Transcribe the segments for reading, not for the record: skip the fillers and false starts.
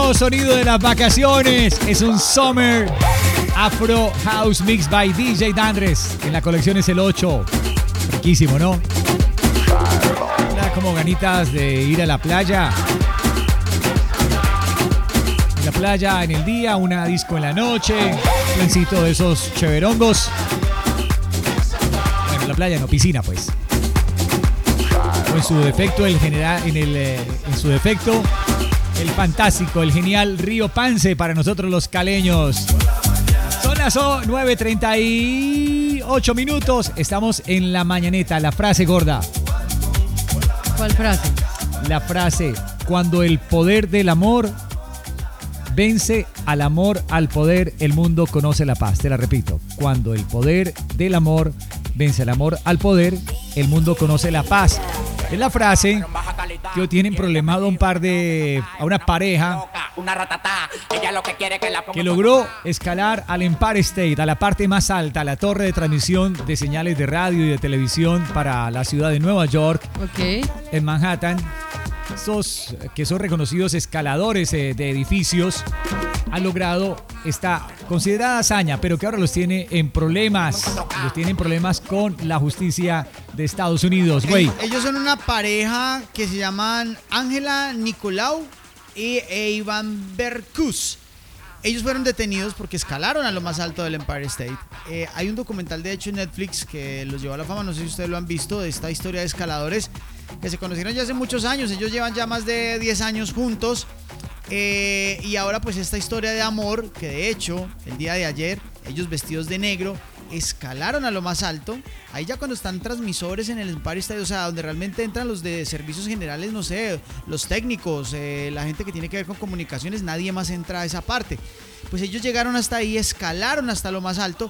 nuevo sonido de las vacaciones. Es un Summer Afro House Mix by DJ Dandres. En la colección es el 8. Riquísimo, ¿no? Da como ganitas de ir a la playa. En la playa en el día, una disco en la noche. Un plancito de esos cheverongos. Bueno, en la playa no, piscina pues. O en su defecto, en su defecto, el fantástico, el genial Río Pance para nosotros los caleños. Son las 9:38 minutos. Estamos en la mañaneta. La frase gorda. ¿Cuál frase? La frase: cuando el poder del amor vence al amor, al poder, el mundo conoce la paz. Te la repito. Cuando el poder del amor vence al amor, al poder, el mundo conoce la paz. Es la frase que hoy tienen problemado a una pareja que logró escalar al Empire State, a la parte más alta, a la torre de transmisión de señales de radio y de televisión para la ciudad de Nueva York, en Manhattan. Estos que son reconocidos escaladores de edificios han logrado esta considerada hazaña, pero que ahora los tiene en problemas. Los tienen problemas con la justicia de Estados Unidos, güey. Ellos son una pareja que se llaman Ángela Nicolau y Iván Berkus. Ellos fueron detenidos porque escalaron a lo más alto del Empire State. Hay un documental, de hecho, en Netflix que los llevó a la fama, no sé si ustedes lo han visto, de esta historia de escaladores que se conocieron ya hace muchos años. Ellos llevan ya más de 10 años juntos. Y ahora pues esta historia de amor, que de hecho el día de ayer ellos vestidos de negro escalaron a lo más alto. Ahí ya cuando están transmisores en el Empire State, o sea, donde realmente entran los de servicios generales, no sé, los técnicos, la gente que tiene que ver con comunicaciones, nadie más entra a esa parte. Pues ellos llegaron hasta ahí, escalaron hasta lo más alto,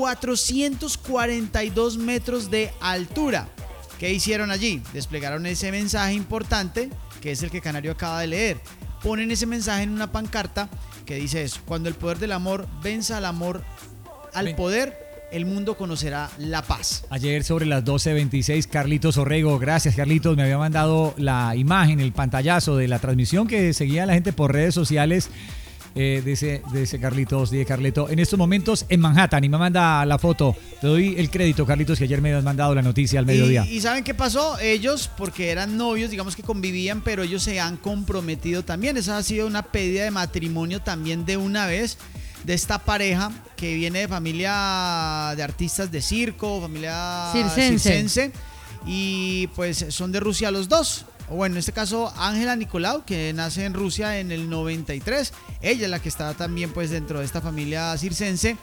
442 metros de altura. ¿Qué hicieron allí? Desplegaron ese mensaje importante, que es el que Canario acaba de leer. Ponen ese mensaje en una pancarta que dice eso: cuando el poder del amor venza al amor, al poder, el mundo conocerá la paz. Ayer sobre las 12:26, Carlitos Orrego, gracias Carlitos, me había mandado la imagen, el pantallazo de la transmisión que seguía la gente por redes sociales de ese Carlitos, de Carleto, en estos momentos en Manhattan, y me manda la foto. Te doy el crédito, Carlitos, que ayer me habías mandado la noticia al mediodía. ¿Y saben qué pasó? Ellos, porque eran novios, digamos que convivían, pero ellos se han comprometido también. Esa ha sido una pedida de matrimonio también de una vez de esta pareja que viene de familia de artistas de circo, familia circense, y pues son de Rusia los dos. O bueno, en este caso Ángela Nicolau, que nace en Rusia en el 93, ella es la que está también pues dentro de esta familia circense.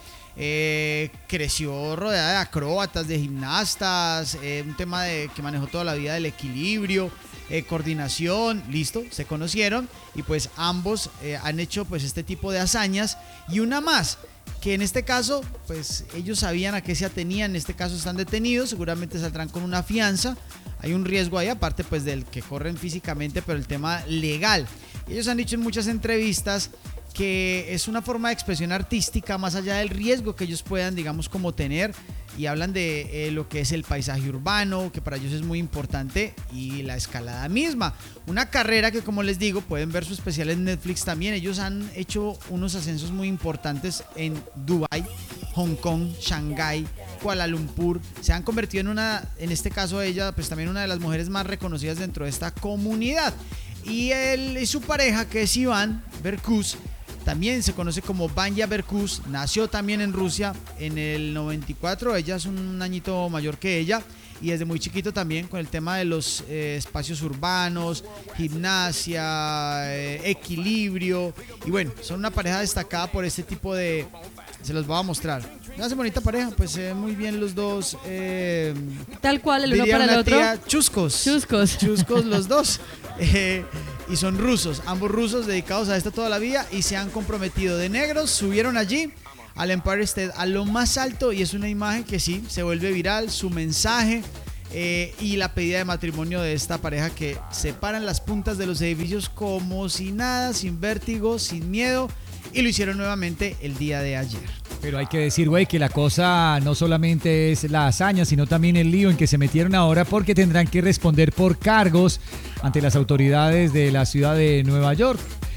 Creció rodeada de acróbatas, de gimnastas, un tema que manejó toda la vida del equilibrio, coordinación, listo, se conocieron y pues ambos han hecho pues este tipo de hazañas, y una más, que en este caso pues ellos sabían a qué se atenían. En este caso están detenidos, seguramente saldrán con una fianza. Hay un riesgo ahí, aparte pues del que corren físicamente, pero el tema legal. Ellos han dicho en muchas entrevistas que es una forma de expresión artística más allá del riesgo que ellos puedan, digamos, como tener, y hablan de lo que es el paisaje urbano, que para ellos es muy importante, y la escalada misma. Una carrera que, como les digo, pueden ver su especial en Netflix también. Ellos han hecho unos ascensos muy importantes en Dubái, Hong Kong, Shanghái, Kuala Lumpur. Se han convertido en este caso ella, pues también una de las mujeres más reconocidas dentro de esta comunidad. Y él y su pareja, que es Iván Berkus, también se conoce como Vanya Berkus, nació también en Rusia en el 94, ella es un añito mayor que ella, y desde muy chiquito también con el tema de los espacios urbanos, gimnasia, equilibrio, y bueno, son una pareja destacada por este tipo de... Se los voy a mostrar. Una bonita pareja, pues muy bien los dos. Tal cual, el uno para el otro. Chuscos los dos. Y son rusos, ambos rusos dedicados a esto toda la vida, y se han comprometido de negros. Subieron allí al Empire State, a lo más alto, y es una imagen que sí se vuelve viral, su mensaje y la pedida de matrimonio de esta pareja, que se paran las puntas de los edificios como si nada, sin vértigo, sin miedo, y lo hicieron nuevamente el día de ayer. Pero hay que decir, güey, que la cosa no solamente es la hazaña, sino también el lío en que se metieron ahora, porque tendrán que responder por cargos ante las autoridades de la ciudad de Nueva York.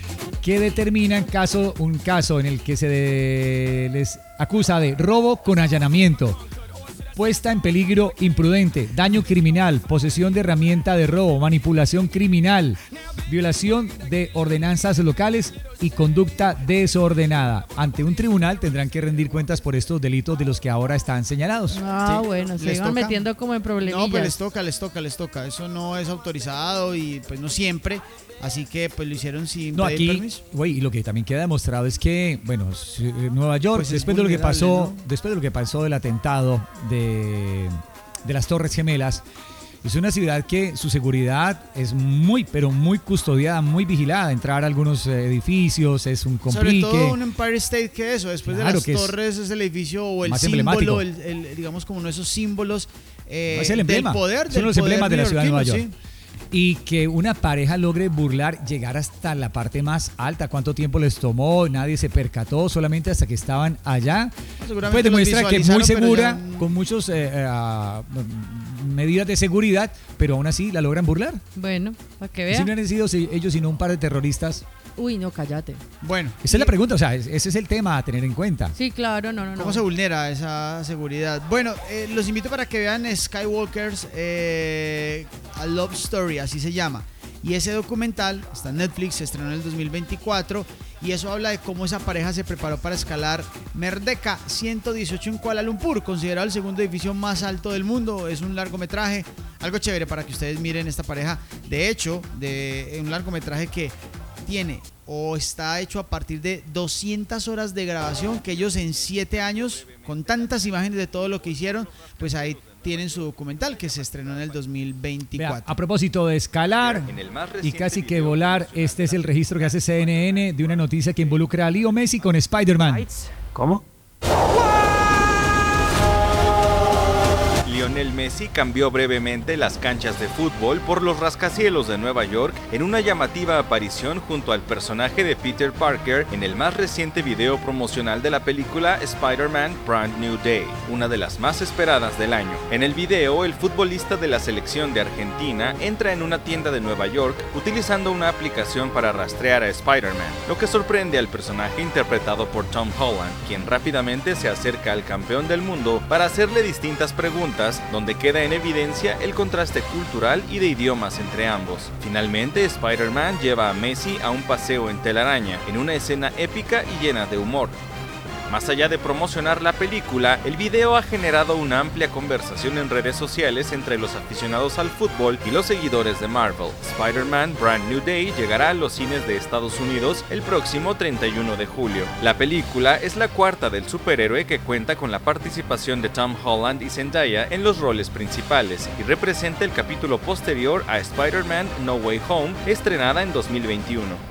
que determinan un caso en el que se les acusa de robo con allanamiento, puesta en peligro imprudente, daño criminal, posesión de herramienta de robo, manipulación criminal, violación de ordenanzas locales y conducta desordenada. Ante un tribunal tendrán que rendir cuentas por estos delitos de los que ahora están señalados. Bueno, se iban metiendo como en problemillas. No, pues les toca. Eso no es autorizado y pues no siempre. Así que pues lo hicieron sin pedir permiso. Y lo que también queda demostrado es que, bueno, Nueva York, pues después de lo que pasó del atentado de las Torres Gemelas, es una ciudad que su seguridad es muy, pero muy custodiada, muy vigilada. Entrar a algunos edificios es un complique. Sobre todo un Empire State que eso, después de las torres es el edificio o el símbolo, digamos como uno de esos símbolos del poder. Son los emblemas de la ciudad de Nueva York. Sí. Y que una pareja logre llegar hasta la parte más alta. ¿Cuánto tiempo les tomó? Nadie se percató, solamente hasta que estaban allá. Pues demuestra que es muy segura, con muchas medidas de seguridad, pero aún así la logran burlar. Bueno, para que vean. Si no han sido ellos, sino un par de terroristas. Uy, no, cállate. Bueno. Esa es la pregunta, o sea, ese es el tema a tener en cuenta. Sí, claro, no. ¿Cómo se vulnera esa seguridad? Bueno, los invito para que vean Skywalkers, A Love Story, así se llama. Y ese documental está en Netflix, se estrenó en el 2024 y eso habla de cómo esa pareja se preparó para escalar Merdeka 118 en Kuala Lumpur, considerado el segundo edificio más alto del mundo. Es un largometraje, algo chévere para que ustedes miren esta pareja. De hecho, de un largometraje que tiene o está hecho a partir de 200 horas de grabación que ellos en 7 años, con tantas imágenes de todo lo que hicieron, pues ahí tienen su documental que se estrenó en el 2024. Vea, a propósito de escalar y casi que volar, este es el registro que hace CNN de una noticia que involucra a Leo Messi con Spider-Man. ¿Cómo? Lionel Messi cambió brevemente las canchas de fútbol por los rascacielos de Nueva York en una llamativa aparición junto al personaje de Peter Parker en el más reciente video promocional de la película Spider-Man Brand New Day, una de las más esperadas del año. En el video, el futbolista de la selección de Argentina entra en una tienda de Nueva York utilizando una aplicación para rastrear a Spider-Man, lo que sorprende al personaje interpretado por Tom Holland, quien rápidamente se acerca al campeón del mundo para hacerle distintas preguntas, donde queda en evidencia el contraste cultural y de idiomas entre ambos. Finalmente, Spider-Man lleva a Messi a un paseo en telaraña, en una escena épica y llena de humor. Más allá de promocionar la película, el video ha generado una amplia conversación en redes sociales entre los aficionados al fútbol y los seguidores de Marvel. Spider-Man Brand New Day llegará a los cines de Estados Unidos el próximo 31 de julio. La película es la cuarta del superhéroe que cuenta con la participación de Tom Holland y Zendaya en los roles principales y representa el capítulo posterior a Spider-Man No Way Home, estrenada en 2021.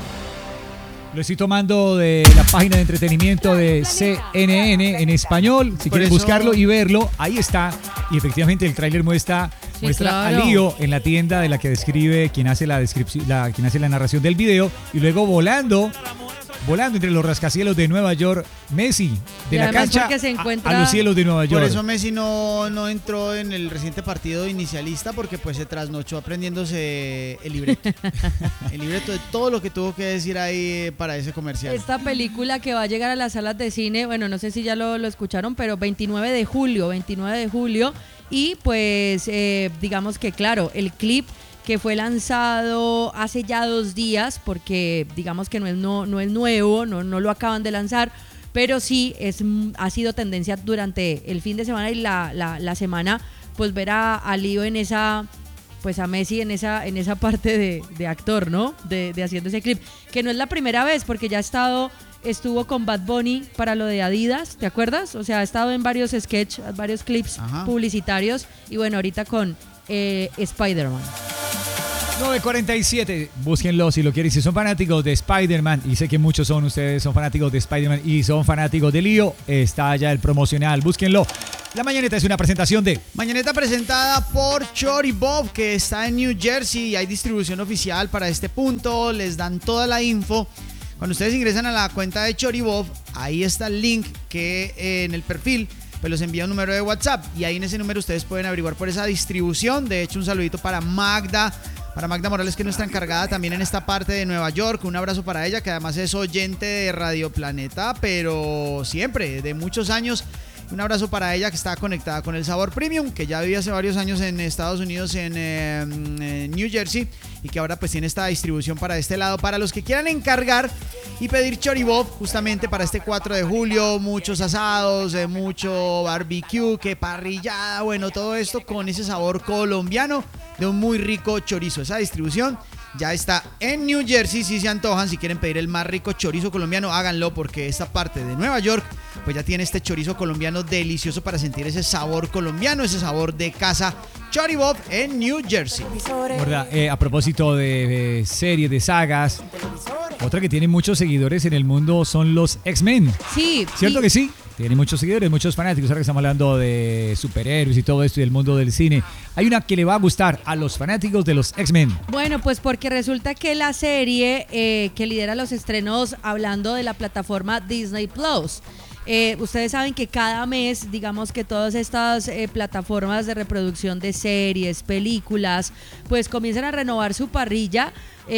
Lo estoy tomando de la página de entretenimiento de CNN en español. Si quieren buscarlo y verlo, ahí está. Y efectivamente el tráiler muestra a Leo en la tienda de la que describe quien hace quien hace la narración del video, y luego volando entre los rascacielos de Nueva York, Messi, de la cancha a los cielos de Nueva York. Por eso Messi no entró en el reciente partido inicialista, porque pues se trasnochó aprendiéndose el libreto. El libreto de todo lo que tuvo que decir ahí para ese comercial. Esta película que va a llegar a las salas de cine, bueno, no sé si ya lo escucharon, pero 29 de julio, y pues digamos que claro, el clip que fue lanzado hace ya 2 días, porque digamos que no es nuevo, no lo acaban de lanzar, pero sí ha sido tendencia durante el fin de semana y la semana, pues ver a Leo en esa, pues a Messi en esa parte de actor, ¿no? De haciendo ese clip, que no es la primera vez, porque ya estuvo con Bad Bunny para lo de Adidas, ¿te acuerdas? O sea, ha estado en varios varios clips publicitarios, y bueno, ahorita con Spider-Man. 9:47, búsquenlo si lo quieren. Si son fanáticos de Spider-Man, y sé que muchos son ustedes, son fanáticos de Spider-Man y son fanáticos de Leo, está allá el promocional, búsquenlo. La Mañaneta es una presentación de... Mañaneta presentada por Chori Bob, que está en New Jersey, y hay distribución oficial para este punto, les dan toda la info. Cuando ustedes ingresan a la cuenta de Chori Bob, ahí está el link que en el perfil pues los envía un número de WhatsApp, y ahí en ese número ustedes pueden averiguar por esa distribución. De hecho, un saludito para Magda, Para Magda Morales, que es nuestra encargada también en esta parte de Nueva York. Un abrazo para ella, que además es oyente de Radio Planeta, pero siempre, de muchos años. Un abrazo para ella, que está conectada con El Sabor Premium, que ya vivía hace varios años en Estados Unidos, en New Jersey, y que ahora pues tiene esta distribución para este lado. Para los que quieran encargar y pedir choribob justamente para este 4 de julio, muchos asados, mucho barbecue, que parrillada, bueno, todo esto con ese sabor colombiano de un muy rico chorizo. Esa distribución ya está en New Jersey. Si se antojan, si quieren pedir el más rico chorizo colombiano, háganlo, porque esta parte de Nueva York pues ya tiene este chorizo colombiano delicioso para sentir ese sabor colombiano, ese sabor de casa. Choribob en New Jersey. ¿Verdad? A propósito de series, de sagas, otra que tiene muchos seguidores en el mundo son los X-Men. Sí. ¿Cierto que sí? Tiene muchos seguidores, muchos fanáticos. Ahora que estamos hablando de superhéroes y todo esto y del mundo del cine, hay una que le va a gustar a los fanáticos de los X-Men. Bueno, pues porque resulta que la serie que lidera los estrenos, hablando de la plataforma Disney Plus, ustedes saben que cada mes, digamos que todas estas plataformas de reproducción de series, películas, pues comienzan a renovar su parrilla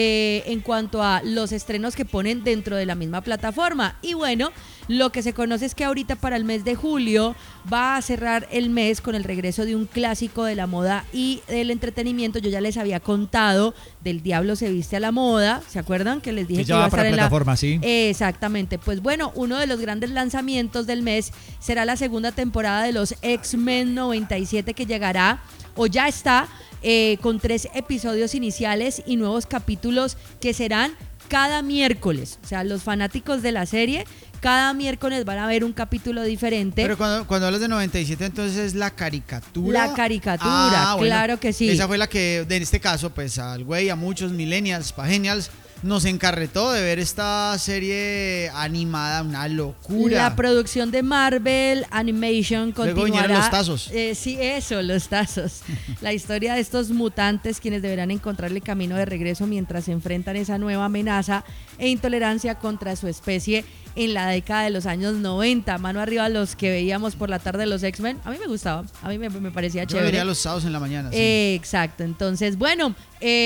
en cuanto a los estrenos que ponen dentro de la misma plataforma. Y bueno, lo que se conoce es que ahorita para el mes de julio va a cerrar el mes con el regreso de un clásico de la moda y del entretenimiento. Yo ya les había contado del Diablo se viste a la moda, ¿se acuerdan? Que les dije que iba a estar en la plataforma, sí. Exactamente. Pues bueno, uno de los grandes lanzamientos del mes será la segunda temporada de los X-Men 97, que llegará o ya está con 3 episodios iniciales y nuevos capítulos que serán cada miércoles. O sea, los fanáticos de la serie cada miércoles van a ver un capítulo diferente. Pero cuando hablas de 97, entonces es la caricatura. La caricatura, claro, bueno, que sí. Esa fue la que, en este caso, pues al güey, a muchos millennials, pagenials, nos encarretó de ver esta serie animada, una locura. La producción de Marvel Animation continuará. Luego vinieron los tazos. Sí, eso, los tazos. La historia de estos mutantes, quienes deberán encontrarle camino de regreso mientras se enfrentan esa nueva amenaza e intolerancia contra su especie en la década de los años 90. Mano arriba los que veíamos por la tarde los X-Men. A mí me gustaba, a mí me parecía chévere. Yo vería los sábados en la mañana. Sí. Exacto, entonces, bueno,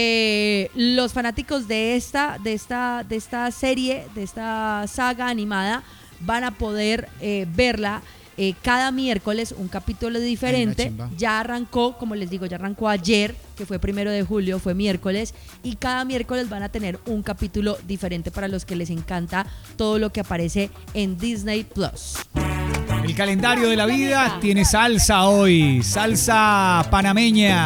los fanáticos de esta serie, de esta saga animada, van a poder verla cada miércoles, un capítulo diferente. Ya arrancó, como les digo, ya arrancó ayer, que fue 1 de julio, fue miércoles, y cada miércoles van a tener un capítulo diferente para los que les encanta todo lo que aparece en Disney Plus. El calendario de la vida tiene salsa hoy, salsa panameña.